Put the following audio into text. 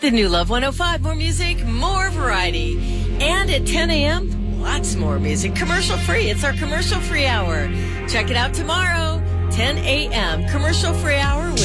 The new Love 105, more music, more variety. And at 10 a.m., lots more music, commercial free. It's our commercial free hour. Check it out tomorrow, 10 a.m., commercial free hour.